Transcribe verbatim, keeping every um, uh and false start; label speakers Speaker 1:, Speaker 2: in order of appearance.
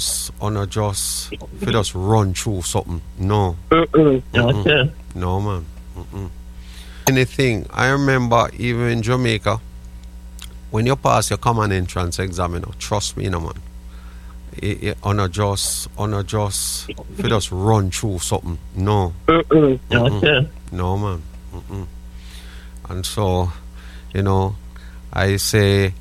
Speaker 1: just, on a just, if you just run through something. No.
Speaker 2: Mm-mm.
Speaker 1: Mm-mm.
Speaker 2: Okay.
Speaker 1: No, man. Mm-mm. Anything. I remember even in Jamaica, when you pass your common entrance exam, you know, trust me, you know, man. It, it, on a just, on a just, if you just run through something. No.
Speaker 2: Mm-mm.
Speaker 1: Mm-mm.
Speaker 2: Okay.
Speaker 1: No, man. Mm-mm. And so, you know, I say,